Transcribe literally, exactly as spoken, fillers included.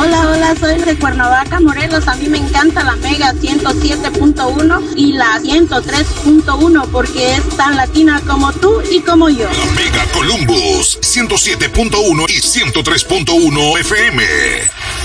Hola, hola, soy de Cuernavaca, Morelos. A mí me encanta la Mega ciento siete punto uno y la ciento tres punto uno porque es tan latina como tú y como yo. La Mega Columbus ciento siete punto uno y ciento tres punto uno F M.